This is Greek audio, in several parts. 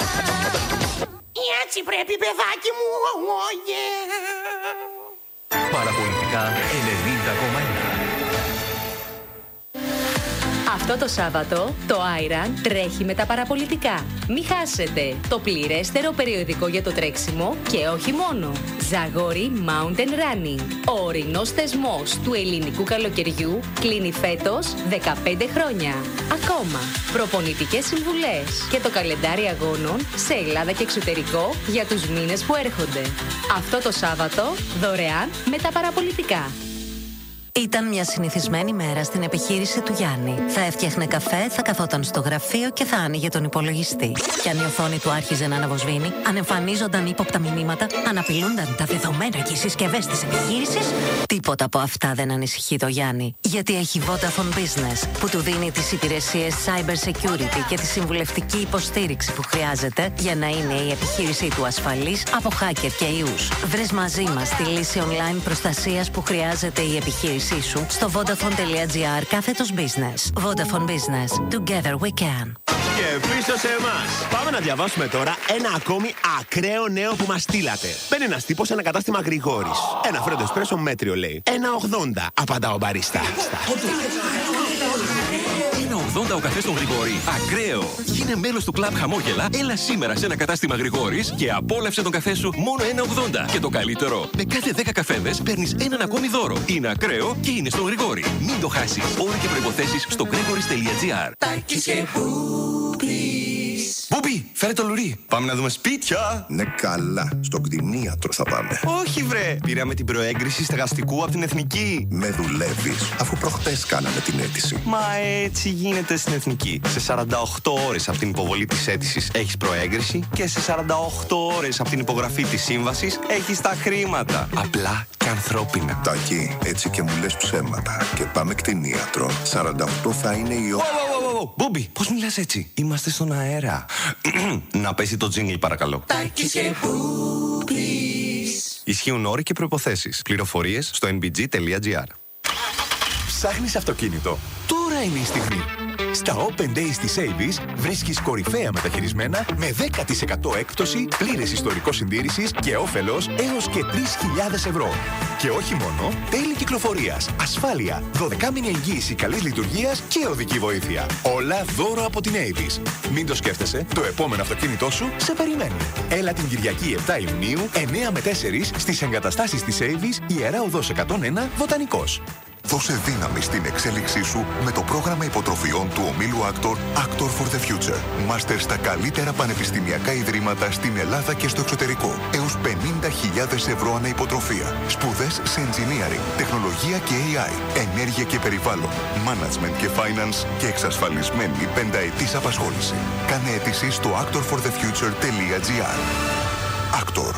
Έτσι πρέπει, παιδάκι μου. Παραπολιτικά 90,1. Αυτό το Σάββατο το Iron τρέχει με τα παραπολιτικά. Μη χάσετε το πληρέστερο περιοδικό για το τρέξιμο και όχι μόνο. Ζαγόρι Mountain Running. Ο ορεινός θεσμός του ελληνικού καλοκαιριού κλείνει φέτος 15 χρόνια. Ακόμα προπονητικές συμβουλές και το καλεντάρι αγώνων σε Ελλάδα και εξωτερικό για τους μήνες που έρχονται. Αυτό το Σάββατο δωρεάν με τα παραπολιτικά. Ήταν μια συνηθισμένη μέρα στην επιχείρηση του Γιάννη. Θα έφτιαχνε καφέ, θα καθόταν στο γραφείο και θα άνοιγε τον υπολογιστή. Κι αν η οθόνη του άρχιζε να αναβοσβήνει, αν εμφανίζονταν ύποπτα μηνύματα, αν απειλούνταν τα δεδομένα και οι συσκευές της επιχείρησης, τίποτα από αυτά δεν ανησυχεί το Γιάννη. Γιατί έχει Vodafone Business, που του δίνει τις υπηρεσίες cyber security και τη συμβουλευτική υποστήριξη που χρειάζεται για να είναι η επιχείρησή του ασφαλής από hacker και ιούς. Βρες μαζί μας τη λύση online προστασίας που χρειάζεται η επιχείρηση σου στο vodafone.gr/business. Vodafone Business. Together we can. Και πίσω σε εμάς. Πάμε να διαβάσουμε τώρα ένα ακόμη ακραίο νέο που μας στείλατε. Μπαίνει ένας τύπος σε ένα κατάστημα Γρηγόρης. Ένα φρέντο εσπρέσο μέτριο λέει. 1,80 απαντά ο μπαρίστα. 1,80 ο καφές στον Γρηγόρη. Ακραίο! Γίνε μέλος του κλαμπ Χαμόγελα. Έλα σήμερα σε ένα κατάστημα Γρηγόρης και απόλαυσε τον καφέ σου μόνο 1,80. Και το καλύτερο, με κάθε 10 καφέδες παίρνεις έναν ακόμη δώρο. Είναι ακραίο και είναι στον Γρηγόρη. Μην το χάσεις. Όροι και προϋποθέσεις στο gregoris.gr. Μπούπι, φέρε το λουρί. Πάμε να δούμε σπίτια. Ναι, καλά. Στον κτηνίατρο θα πάμε. Όχι, βρε. Πήραμε την προέγκριση στεγαστικού από την Εθνική. Με δουλεύεις, αφού προχτές κάναμε την αίτηση. Μα έτσι γίνεται στην Εθνική. Σε 48 ώρες από την υποβολή της αίτησης έχεις προέγκριση και σε 48 ώρες από την υπογραφή της σύμβασης έχεις τα χρήματα. Απλά και ανθρώπινα. Τάκη, έτσι και μου λες ψέματα. Και πάμε κτηνίατρο. 48 θα είναι η ώρα. Μπούμπι, πώς μιλάς έτσι? Είμαστε στον αέρα. Να πέσει το τζίνγκλ παρακαλώ. Ισχύουν όροι και προϋποθέσεις. Πληροφορίες στο nbg.gr. Ψάχνεις αυτοκίνητο? Τώρα είναι η στιγμή. Στα Open Days της Avis βρίσκεις κορυφαία μεταχειρισμένα με 10% έκπτωση, πλήρες ιστορικό συντήρησης και όφελος έως και 3.000 ευρώ. Και όχι μόνο, τέλη κυκλοφορίας, ασφάλεια, 12μηνη εγγύηση καλής λειτουργίας και οδική βοήθεια. Όλα δώρο από την Avis. Μην το σκέφτεσαι, το επόμενο αυτοκίνητό σου σε περιμένει. Έλα την Κυριακή 7 Ιουνίου, 9 με 4 στις εγκαταστάσεις της Avis, Ιερά Οδός 101, Βοτανικός. Δώσε δύναμη στην εξέλιξή σου με το πρόγραμμα υποτροφιών του ομίλου Actor for the Future. Μάστερ στα καλύτερα πανεπιστημιακά ιδρύματα στην Ελλάδα και στο εξωτερικό. Έως 50.000 ευρώ ανά υποτροφία. Σπουδές σε engineering, τεχνολογία και AI, ενέργεια και περιβάλλον, management και finance και εξασφαλισμένη πενταετής απασχόληση. Κάνε αίτηση στο actorforthefuture.gr. Actor.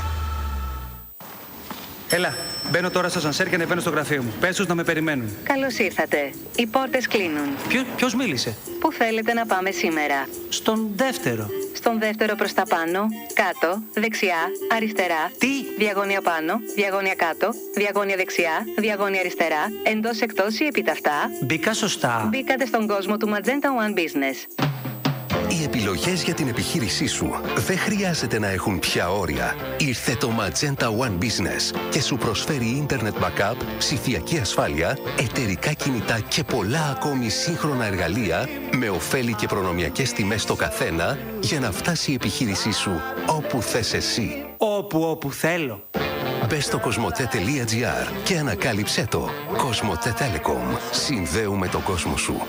Έλα, μπαίνω τώρα στο σανσέρ και ανεβαίνω στο γραφείο μου. Πες τους να με περιμένουν. Καλώς ήρθατε. Οι πόρτες κλείνουν. Ποιος μίλησε? Πού θέλετε να πάμε σήμερα? Στον δεύτερο. Στον δεύτερο προς τα πάνω, κάτω, δεξιά, αριστερά. Τι? Διαγώνια πάνω, διαγώνια κάτω, διαγώνια δεξιά, διαγώνια αριστερά, εντός εκτός ή επίταυτα. Μπήκα σωστά. Μπήκατε στον κόσμο του Magenta One Business. Οι επιλογές για την επιχείρησή σου δεν χρειάζεται να έχουν πια όρια. Ήρθε το Magenta One Business και σου προσφέρει ίντερνετ backup, ψηφιακή ασφάλεια, εταιρικά κινητά και πολλά ακόμη σύγχρονα εργαλεία με ωφέλη και προνομιακές τιμές στο καθένα για να φτάσει η επιχείρησή σου όπου θες εσύ. Όπου θέλω. Μπες στο cosmote.gr και ανακάλυψέ το. Cosmote Telecom. Συνδέουμε τον κόσμο σου.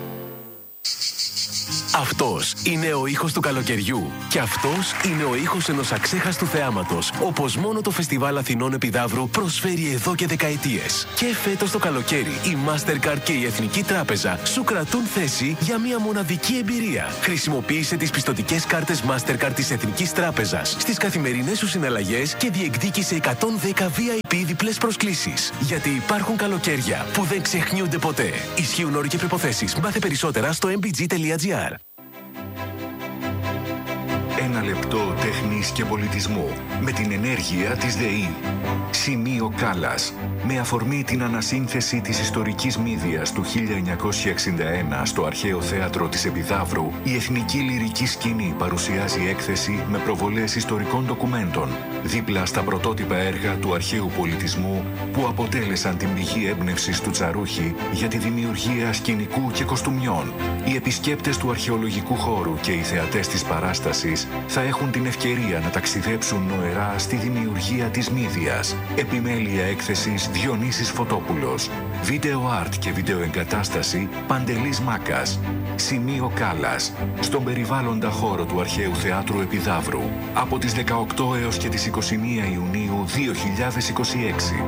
Αυτός είναι ο ήχος του καλοκαιριού και αυτός είναι ο ήχος ενός αξέχαστου θεάματος, όπως μόνο το Φεστιβάλ Αθηνών Επιδαύρου προσφέρει εδώ και δεκαετίες. Και φέτος το καλοκαίρι η Mastercard και η Εθνική Τράπεζα σου κρατούν θέση για μια μοναδική εμπειρία. Χρησιμοποίησε τις πιστωτικές κάρτες Mastercard της Εθνικής Τράπεζας στις καθημερινές σου συναλλαγές και διεκδίκησε 110 VIP διπλές προσκλήσεις. Γιατί υπάρχουν καλοκαίρια που δεν ξεχνιούνται ποτέ. Ισχύουν όροι και προϋποθέσεις. Μάθε περισσότερα στο mbg.gr. ένα λεπτό τέχνης και πολιτισμού με την ενέργεια της ΔΕΗ. Σημείο Κάλλας. Με αφορμή την ανασύνθεση της ιστορικής Μύδιας του 1961 στο Αρχαίο Θέατρο της Επιδαύρου, η Εθνική Λυρική Σκηνή παρουσιάζει έκθεση με προβολές ιστορικών ντοκουμέντων, δίπλα στα πρωτότυπα έργα του αρχαίου πολιτισμού που αποτέλεσαν την πηγή έμπνευσης του Τσαρούχη για τη δημιουργία σκηνικού και κοστούμιών. Οι επισκέπτες του αρχαιολογικού χώρου και οι θεατές της παράστασης θα έχουν την ευκαιρία να ταξιδέψουν νοερά στη δημιουργία της Μύδιας. Επιμέλεια έκθεσης Διονύσης Φωτόπουλος. Βίντεο art και βιντεοεγκατάσταση Παντελής Μάκας. Σημείο Κάλλας. Στον περιβάλλοντα χώρο του Αρχαίου Θεάτρου Επιδαύρου. Από τις 18 έως και τις 21 Ιουνίου 2026.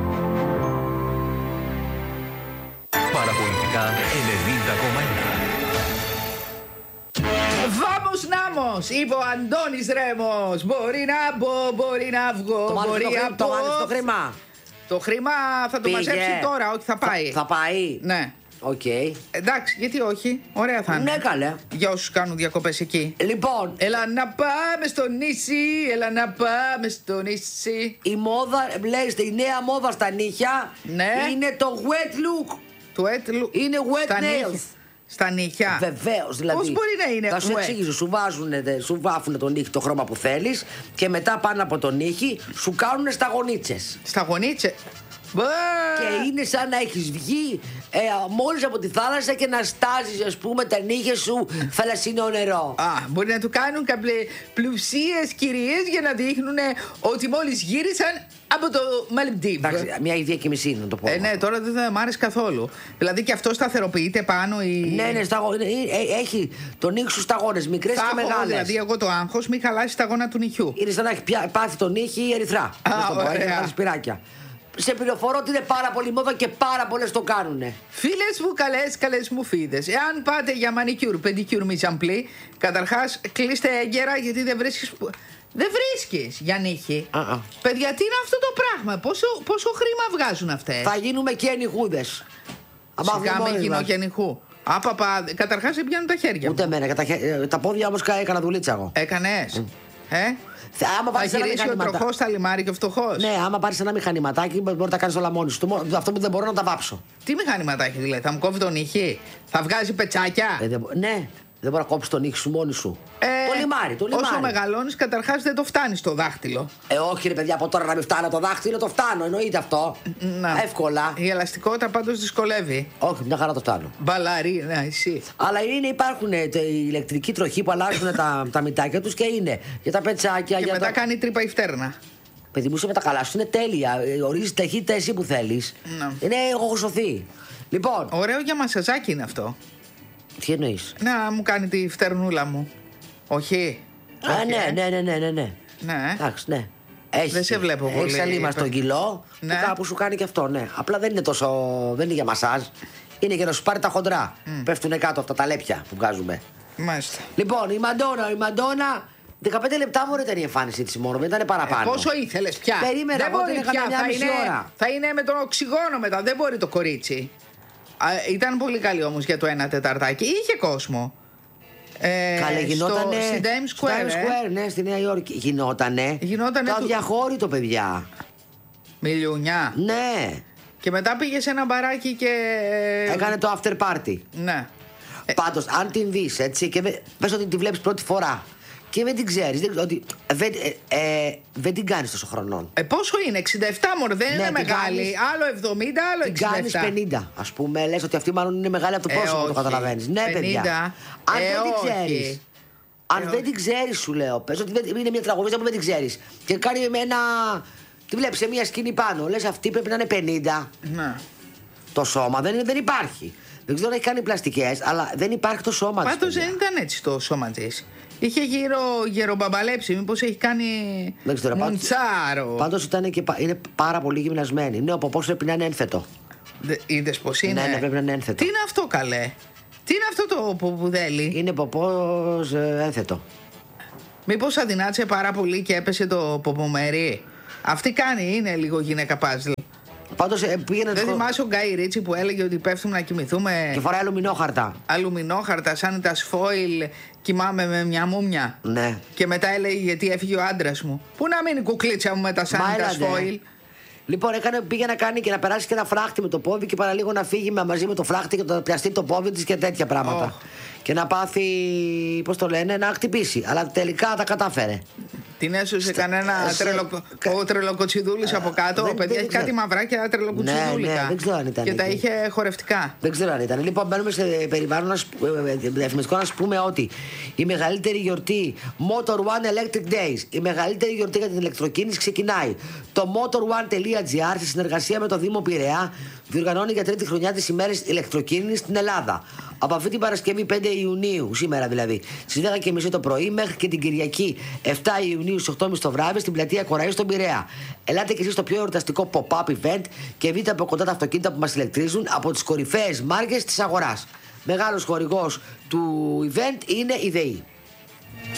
Παραπολιτικά 90,1. Vamos namos, είπε ο Αντώνης Ρέμος. Μπορεί να μπω, μπορεί να βγω, μπορεί να πω. Το χρήμα. Το χρήμα θα το μαζέψει τώρα, όχι θα πάει. Θα πάει. Ναι. Okay. Εντάξει, γιατί όχι, ωραία θα είναι. Ναι, καλέ. Για όσους κάνουν διακοπές εκεί. Λοιπόν, έλα να πάμε στο νησί, έλα να πάμε στο νησί. Η μόδα, λέστε, η νέα μόδα στα νύχια, ναι, είναι το wet look. Το wet look. Είναι wet nails. Στα νύχια. Βεβαίως, δηλαδή. Πώς μπορεί να είναι θα σου εξηγήσω, σου βάφουν τον νύχι το χρώμα που θέλεις και μετά πάνω από τον νύχι σου κάνουν σταγονίτσες. Σταγονίτσες. Και είναι σαν να έχεις βγει μόλις από τη θάλασσα και να στάζεις, ας πούμε, τα νύχια σου θαλασσινό νερό. Μπορεί να του κάνουν πλουσίες κυρίες για να δείχνουν ότι μόλις γύρισαν από το Μαλντίβ. Εντάξει, μια διακοιμησία είναι να το πω. Ναι, τώρα δεν μ' άρεσε καθόλου. Δηλαδή και αυτό σταθεροποιείται πάνω η. Ναι, έχει τον νύχι σου σταγόνες, μικρές και μεγάλες. Δηλαδή, εγώ το άγχος μη χαλάσει σταγόνα του νυχιού. Είναι σαν να έχει πάθει τον νύχι η ερυθρά. Έχει σπυράκια. Σε πληροφορώ ότι είναι πάρα πολύ μόδα και πάρα πολλές το κάνουνε. Φίλες μου καλές μου φίδες. Εάν πάτε για μανικιούρ, πεντικιούρ, μιζαμπλή, καταρχάς κλείστε έγκαιρα γιατί δεν βρίσκεις. Δεν βρίσκεις για νύχη. Παιδιά, τι είναι αυτό το πράγμα, πόσο χρήμα βγάζουν αυτές. Θα γίνουμε και νυχούδες. Σιγά με γίνω και νυχού. Άπαπα, καταρχάς δεν πιάνουν τα χέρια. Ούτε εμένα, τα πόδια όμως έκανα δουλίτσα εγώ. Έκανες. Θα γυρίσει ο τροχός στα λιμάρι και ο φτωχός. Ναι, άμα πάρεις ένα μηχανηματάκι μπορεί να τα κάνεις όλα μόνος του. Αυτό που δεν μπορώ να τα βάψω. Τι μηχανηματάκι δηλαδή, θα μου κόβει τον νύχι, θα βγάζει πετσάκια. Ναι, δεν μπορεί να κόψεις τον νύχι σου μόνη σου. Το λιμάρι. Όσο μεγαλώνεις, καταρχάς δεν το φτάνεις στο δάχτυλο. Όχι, ρε παιδιά, από τώρα να μην φτάνω το δάχτυλο, το φτάνω. Εννοείται αυτό. Εύκολα. Η ελαστικότητα πάντως δυσκολεύει. Όχι, μια χαρά το φτάνω. Μπαλαρίνα, εσύ. Αλλά υπάρχουν οι ηλεκτρικοί τροχοί που αλλάζουν τα μυτάκια τους και είναι για τα πετσάκια. Και μετά κάνει τρύπα η φτέρνα. Παιδί μου, είσαι με τα καλά σου, είναι τέλεια. Ορίζεις ταχύτητα εσύ που θέλεις. Είναι έχω σωθεί. Λοιπόν. Ωραίο για μασαζάκι είναι αυτό. Τι εννοείς? Να μου κάνει τη φτερνούλα μου. Όχι. Ναι. Εντάξει, ναι. Δεν σε βλέπω πολύ. Έχεις αλήμα στον κιλό που κάπου σου κάνει και αυτό, ναι. Απλά δεν είναι τόσο. Δεν είναι για μασάζ. Είναι για να σου πάρει τα χοντρά. Πέφτουνε κάτω αυτά τα λέπια που βγάζουμε. Μάλιστα. Λοιπόν, η Μαντόνα. 15 λεπτά μου ήταν η εμφάνισή της μόνο, ήταν παραπάνω. Πόσο ήθελες πια? Περίμενα, δεν εγώ μπορεί την έκανα μια μισή ώρα. Θα είναι με τον οξυγόνο μετά, δεν μπορεί το κορίτσι. Ήταν πολύ καλή όμως για το 1 τεταρτάκι. Είχε κόσμο. Καλέ, γινότανε. Στην Times Square, ναι, στη Νέα Υόρκη. Γινότανε. Το αδιαχώρητο, παιδιά. Μιλιουνιά. Ναι. Και μετά πήγε σε ένα μπαράκι και. Έκανε το after party. Ναι. Πάντως, αν την δεις έτσι και πες ότι τη βλέπεις πρώτη φορά και δεν την ξέρεις, δεν την κάνεις τόσο χρονών. Πόσο είναι, 67 μόνο, δεν είναι μεγάλη. Άλλο 70, άλλο 67. Την κάνεις 50, ας πούμε. Λες ότι αυτή μάλλον είναι μεγάλη από το πρόσωπο, το καταλαβαίνεις. Ναι, 50. Παιδιά. Αν δεν την ξέρεις. Αν δεν την ξέρεις, σου λέω. Πες ότι είναι μια τραγουδίστρια που δεν την ξέρεις. Και κάνει με ένα. Τη βλέπεις σε μια σκηνή πάνω. Λες αυτή πρέπει να είναι 50. Ναι. Το σώμα δεν υπάρχει. Δεν ξέρω αν έχει κάνει πλαστικές, αλλά δεν υπάρχει το σώμα της. Πάντως δεν ήταν έτσι το σώμα της. Είχε γερομπαμπαλέψει, μήπως έχει κάνει μουντσάρο. Πάντως είναι πάρα πολύ γυμνασμένη. Ναι, ο ποπός πρέπει να είναι ένθετο. Είδες πως είναι? Ναι, πρέπει να είναι ένθετο. Τι είναι αυτό, καλέ? Τι είναι αυτό το ποπουδέλι? Είναι ποπός ένθετο. Μήπως αδυνάτησε πάρα πολύ και έπεσε το ποπομέρι? Αυτή κάνει, είναι λίγο γυναίκα παζλ. Πάντως πήγαινε. Δεν θυμάσαι ο Γκάι Ρίτσι που έλεγε ότι πέφτουμε να κοιμηθούμε. Και φοράει αλουμινόχαρτα. Αλουμινόχαρτα, σαν τα σφόιλ κοιμάμαι με μια μούμια. Ναι. Και μετά έλεγε γιατί έφυγε ο άντρας μου. Πού να μείνει η κουκλίτσα μου με τα σάνιτα foil. Λοιπόν, πήγε να κάνει και να περάσει και ένα φράχτη με το πόδι και παραλίγο να φύγει μαζί με το φράχτη και να πιαστεί το πόδι της και τέτοια πράγματα. Και να πάθει, πώς το λένε, να χτυπήσει. Αλλά τελικά τα κατάφερε. Την έσωσε κανένα τρελοκοτσιδούλης από κάτω. Παιδιά, έχει κάτι μαυράκια τρελοκοτσιδούλικα. Ναι, δεν ξέρω αν ήταν. Και τα είχε χορευτικά. Δεν ξέρω αν ήταν. Λοιπόν, μπαίνουμε σε περιβάλλον διαφημιστικό να σου πούμε ότι η μεγαλύτερη γιορτή Motor One Electric Days, η μεγαλύτερη γιορτή για την ηλεκτροκίνηση ξεκινάει. Το motorone.gr σε συνεργασία με το Δήμο Πειραιά διοργανώνει για τρίτη χρονιά τις ημέρες ηλεκτροκίνησης στην Ελλάδα. Από αυτή την Παρασκευή 5 Ιουνίου, σήμερα δηλαδή, στις 10:30 το πρωί μέχρι και την Κυριακή 7 Ιουνίου στις 8:30 το βράδυ στην πλατεία Κοραή στον Πειραιά. Ελάτε και εσείς στο πιο εορταστικό pop-up event και δείτε από κοντά τα αυτοκίνητα που μας ηλεκτρίζουν από τις κορυφαίες μάρκες της αγοράς. Μεγάλος χορηγός του event είναι η ΔΕΗ.